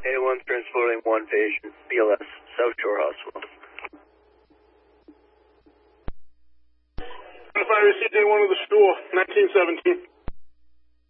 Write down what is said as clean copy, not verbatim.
A1 transporting one patient, BLS, South Shore Hospital. If I received A1 of the store, 1917.